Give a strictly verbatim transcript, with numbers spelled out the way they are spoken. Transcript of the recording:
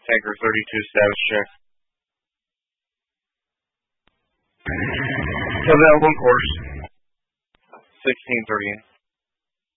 Tanker thirty-two, status check. So that one course. sixteen thirty.